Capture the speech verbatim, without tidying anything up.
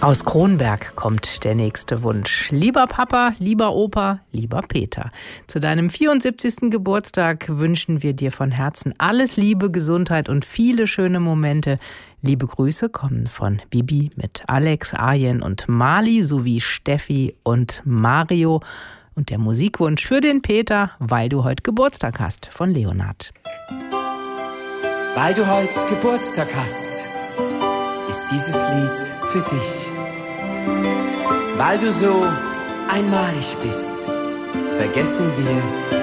Aus Kronberg kommt der nächste Wunsch. Lieber Papa, lieber Opa, lieber Peter. Zu deinem vierundsiebzigsten Geburtstag wünschen wir dir von Herzen alles Liebe, Gesundheit und viele schöne Momente. Liebe Grüße kommen von Bibi mit Alex, Arjen und Mali sowie Steffi und Mario. Und der Musikwunsch für den Peter, weil du heute Geburtstag hast, von Leonard. Weil du heute Geburtstag hast, ist dieses Lied für dich. Weil du so einmalig bist, vergessen wir